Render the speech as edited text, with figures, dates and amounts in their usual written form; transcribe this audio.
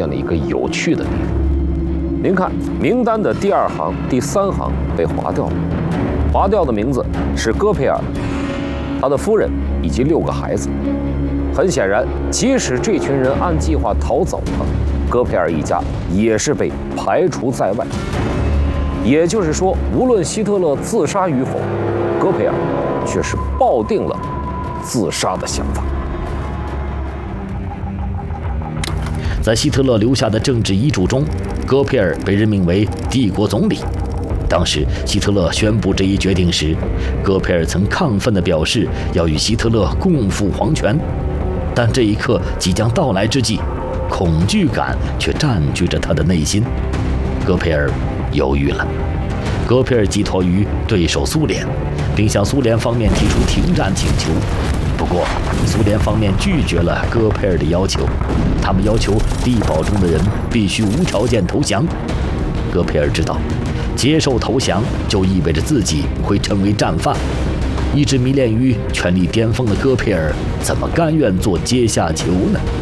现了一个有趣的地方。您看，名单的第2行、第3行被划掉了，划掉的名字是戈培尔、他的夫人以及6个孩子。很显然，即使这群人按计划逃走了，戈培尔一家也是被排除在外。也就是说，无论希特勒自杀与否，戈培尔却是抱定了自杀的想法。 在希特勒留下的政治遗嘱中，戈培尔被任命为帝国总理。当时希特勒宣布这一决定时，戈培尔曾亢奋地表示要与希特勒共赴黄泉。但这一刻即将到来之际，恐惧感却占据着他的内心。戈培尔犹豫了。戈培尔寄托于对手苏联，并向苏联方面提出停战请求。不过，苏联方面拒绝了戈培尔的要求，他们要求地堡中的人必须无条件投降。戈培尔知道，接受投降就意味着自己会成为战犯。一直迷恋于权力巅峰的戈培尔，怎么甘愿做阶下囚呢？